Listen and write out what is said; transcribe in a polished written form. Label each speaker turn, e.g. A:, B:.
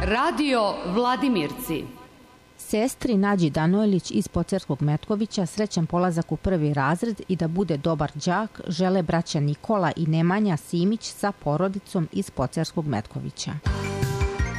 A: Radio Vladimirci.
B: Sestri Nađi Danojlić iz Pocerskog Metkovića srećan polazak u 1. razred i da bude dobar đak žele braća Nikola i Nemanja Simić sa porodicom iz Pocerskog Metkovića.